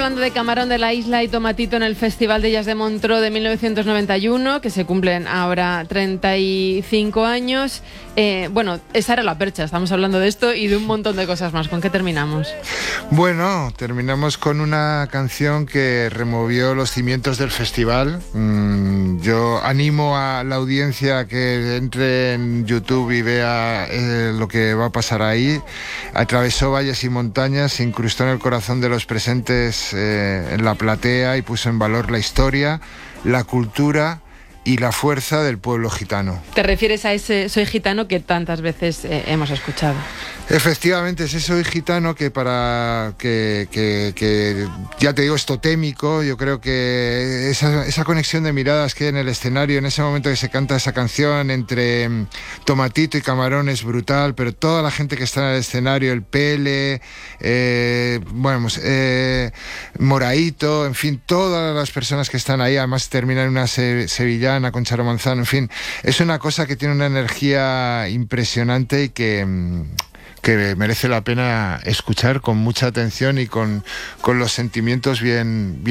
hablando de Camarón de la Isla y Tomatito en el Festival de Jazz de Montreux de 1991, que se cumplen ahora 35 años. Bueno, esa era la percha, estamos hablando de esto y de un montón de cosas más. ¿Con qué terminamos? Bueno, terminamos con una canción que removió los cimientos del festival. Yo animo a la audiencia a que entre en YouTube y vea lo que va a pasar ahí. Atravesó valles y montañas, se incrustó en el corazón de los presentes en la platea y puso en valor la historia, la cultura y la fuerza del pueblo gitano. ¿Te refieres a ese Soy Gitano que tantas veces hemos escuchado? Efectivamente, ese Soy Gitano que ya te digo, es totémico. Yo creo que esa conexión de miradas que hay en el escenario, en ese momento que se canta esa canción entre Tomatito y Camarón, es brutal, pero toda la gente que está en el escenario, el Pele, Moraito, en fin, todas las personas que están ahí, además termina en una sevillana con Charo Manzano, en fin, es una cosa que tiene una energía impresionante y que merece la pena escuchar con mucha atención y con los sentimientos bien